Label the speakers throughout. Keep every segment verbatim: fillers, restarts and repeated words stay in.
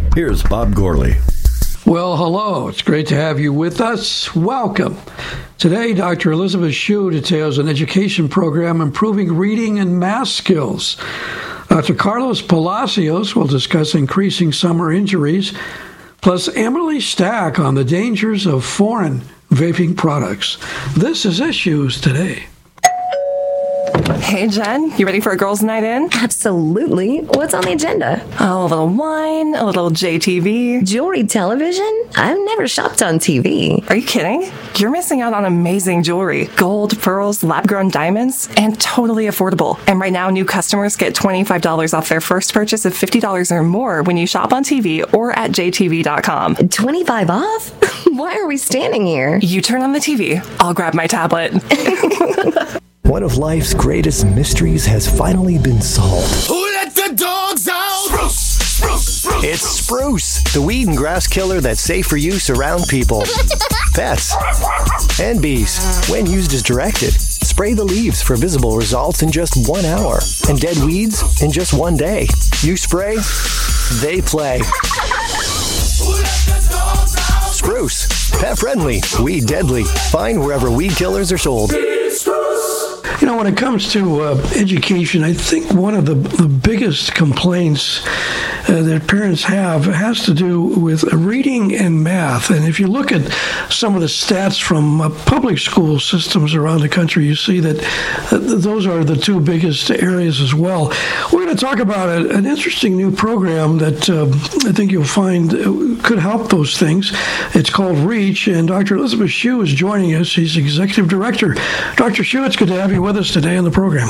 Speaker 1: Here's Bob Gourley.
Speaker 2: Well, hello. It's great to have you with us. Welcome. Today, Doctor Elizabeth Shue details an education program improving reading and math skills. Doctor Carlos Palacios will discuss increasing summer injuries, plus Emily Stack on the dangers of foreign vaping products. This is Issues Today.
Speaker 3: Hey, Jen, you ready for a girls' night in?
Speaker 4: Absolutely. What's on the agenda?
Speaker 3: Oh, a little wine, a little J T V.
Speaker 4: Jewelry television? I've never shopped on T V.
Speaker 3: Are you kidding? You're missing out on amazing jewelry. Gold, pearls, lab-grown diamonds, and totally affordable. And right now, new customers get twenty-five dollars off their first purchase of fifty dollars or more when you shop on T V or at J T V dot com.
Speaker 4: twenty-five off? Why are we standing here?
Speaker 3: You turn on the T V. I'll grab my tablet.
Speaker 5: One of life's greatest mysteries has finally been solved.
Speaker 6: Who let the dogs out? Spruce, spruce, spruce.
Speaker 5: It's Spruce, the weed and grass killer that's safe for use around people, pets, and bees. When used as directed, spray the leaves for visible results in just one hour, and dead weeds in just one day. You spray, they play.
Speaker 6: Who let the dogs out?
Speaker 5: Spruce, pet friendly, weed deadly. Find wherever weed killers are sold.
Speaker 2: You know, when it comes to uh, education, I think one of the, the biggest complaints uh, that parents have has to do with reading and math. And if you look at some of the stats from uh, public school systems around the country, you see that uh, those are the two biggest areas as well. We're going to talk about a, an interesting new program that uh, I think you'll find could help those things. It's called REACH, and Doctor Elizabeth Shue is joining us. She's Executive Director. Doctor Shue, it's good to have you with us today on the program.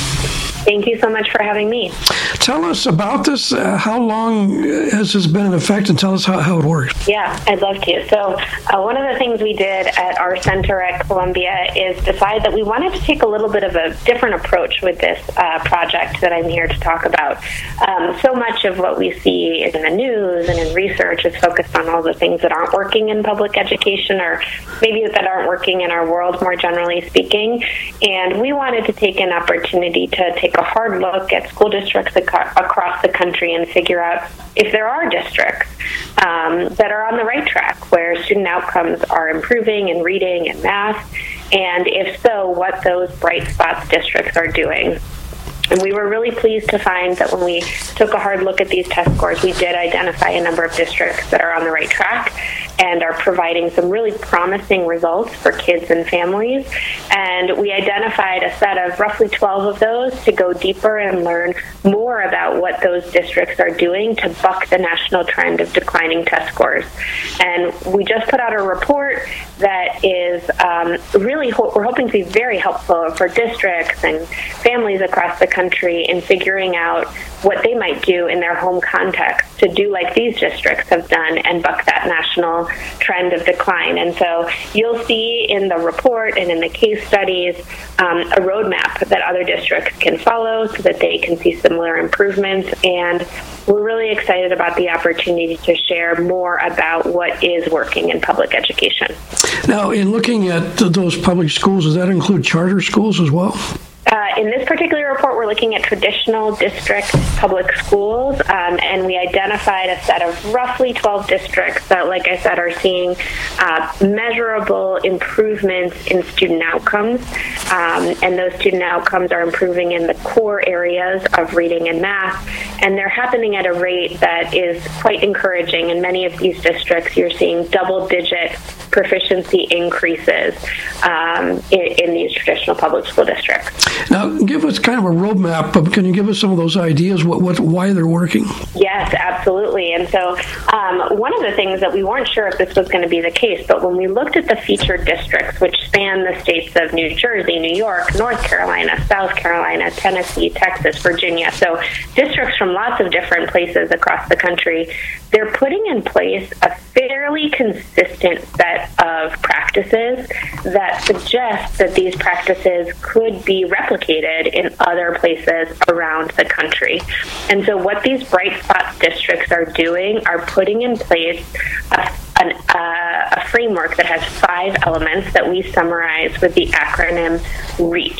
Speaker 7: Thank you so much for having me.
Speaker 2: Tell us about this. Uh, how long has this been in effect, and tell us how, how it works?
Speaker 7: Yeah, I'd love to. So uh, one of the things we did at our center at Columbia is decide that we wanted to take a little bit of a different approach with this uh, project that I'm here to talk about. Um, so much of what we see in the news and in research is focused on all the things that aren't working in public education, or maybe that aren't working in our world more generally speaking. And we wanted to take an opportunity to take a hard look at school districts ac- across the country and figure out if there are districts um, that are on the right track, where student outcomes are improving in reading and math, and if so, what those bright spots districts are doing. And we were really pleased to find that when we took a hard look at these test scores, we did identify a number of districts that are on the right track and are providing some really promising results for kids and families. And we identified a set of roughly twelve of those to go deeper and learn more about what those districts are doing to buck the national trend of declining test scores. And we just put out a report that is um, really, ho- we're hoping to be very helpful for districts and families across the country in figuring out what they might do in their home context to do like these districts have done and buck that national trend of decline. And so you'll see in the report and in the case studies um, a roadmap that other districts can follow so that they can see similar improvements. And we're really excited about the opportunity to share more about what is working in public education.
Speaker 2: Now, in looking at th- those public schools, does that include charter schools as well?
Speaker 7: Uh, in this particular report, we're looking at traditional district public schools, um, and we identified a set of roughly twelve districts that, like I said, are seeing uh, measurable improvements in student outcomes, um, and those student outcomes are improving in the core areas of reading and math, and they're happening at a rate that is quite encouraging. In many of these districts, you're seeing double-digit proficiency increases um, in, in these traditional public school districts.
Speaker 2: Now, give us kind of a roadmap, but can you give us some of those ideas, what, what, why they're working?
Speaker 7: Yes, absolutely. And so um, one of the things that we weren't sure if this was going to be the case, but when we looked at the featured districts, which span the states of New Jersey, New York, North Carolina, South Carolina, Tennessee, Texas, Virginia, so districts from lots of different places across the country, they're putting in place a fairly consistent set of practices that suggest that these practices could be replicated in other places around the country. And so what these bright spots districts are doing are putting in place a, an, uh, a framework that has five elements that we summarize with the acronym REACH.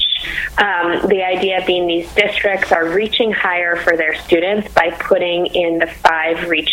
Speaker 7: Um, the idea being these districts are reaching higher for their students by putting in the five REACH